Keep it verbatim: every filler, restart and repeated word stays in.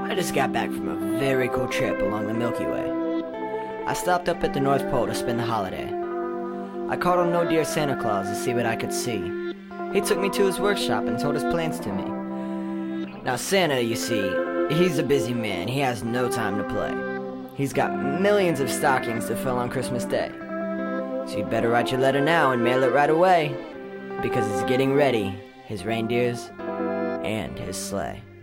I just got back from a very cool trip along the Milky Way. I stopped up at the North Pole to spend the holiday. I called on No Dear Santa Claus to see what I could see. He took me to his workshop and told his plans to me. Now Santa, you see, he's a busy man. He has no time to play. He's got millions of stockings to fill on Christmas Day. So you'd better write your letter now and mail it right away, because he's getting ready, his reindeers and his sleigh.